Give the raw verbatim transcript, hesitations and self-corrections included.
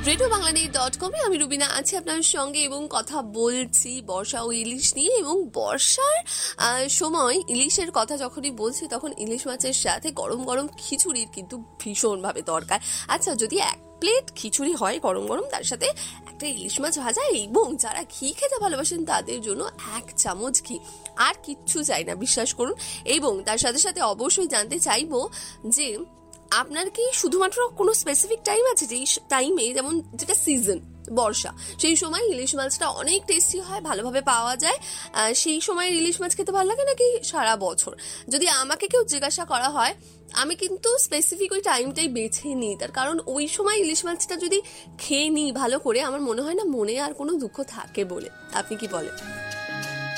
Radio Bangladesh dot কমে আমি রুবিনা আছি আপনার সঙ্গে এবং কথা বলছি বর্ষা ও ইলিশ নিয়ে। এবং বর্ষার সময় ইলিশের কথা যখনই বলছি তখন ইলিশ মাছের সাথে গরম গরম খিচুড়ির কিন্তু ভীষণভাবে দরকার। আচ্ছা, যদি এক প্লেট খিচুড়ি হয় গরম গরম, তার সাথে একটা ইলিশ মাছ ভাজা, এবং যারা ঘি খেতে ভালোবাসেন তাদের জন্য এক চামচ ঘি, আর কিচ্ছু চাই না, বিশ্বাস করুন। এবং তার সাথে সাথে অবশ্যই জানতে চাইবো যে আপনার কি শুধুমাত্র কোনো স্পেসিফিক টাইম আছে যেই টাইমে, যেমন যেটা সিজন বর্ষা, সেই সময় ইলিশ মাছটা অনেক টেস্টি হয়, ভালোভাবে পাওয়া যায়, সেই সময় ইলিশ মাছ খেতে ভালো লাগে, নাকি সারা বছর? যদি আমাকে কেউ জিজ্ঞাসা করা হয়, আমি কিন্তু স্পেসিফিক ওই টাইমটাই বেছে নিই, তার কারণ ওই সময় ইলিশ মাছটা যদি খেয়ে নিই ভালো করে, আমার মনে হয় না মনে আর কোনো দুঃখ থাকে বলে। আপনি কি বলেন?